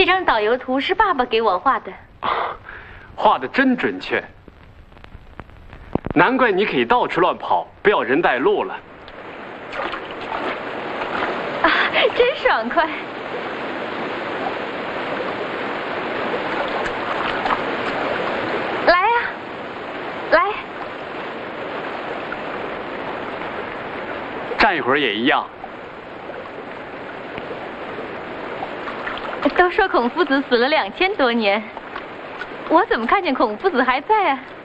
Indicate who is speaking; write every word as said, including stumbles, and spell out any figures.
Speaker 1: 这张导游图是爸爸给我画的，
Speaker 2: 画的真准确。难怪你可以到处乱跑，不要人带路了。
Speaker 1: 啊，真爽快！来呀，来。
Speaker 2: 站一会儿也一样。
Speaker 1: 都说孔夫子死了两千多年，我怎么看见孔夫子还在啊？